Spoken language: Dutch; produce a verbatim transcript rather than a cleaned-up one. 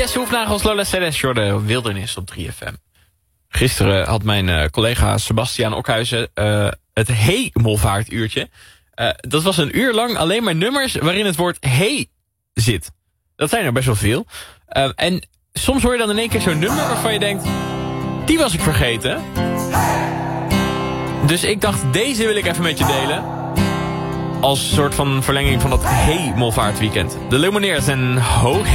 Jesse Hoefnagels, Lola Celeste, de Wildernis op drie F M. Gisteren had mijn uh, collega Sebastiaan Okhuizen uh, het Hemelvaartuurtje. Uh, dat was een uur lang alleen maar nummers waarin het woord hey zit. Dat zijn er best wel veel. Uh, en soms hoor je dan in één keer zo'n nummer waarvan je denkt, die was ik vergeten. Dus ik dacht, deze wil ik even met je delen. Als soort van verlenging van dat Hemelvaartweekend. De Lumineers en Ho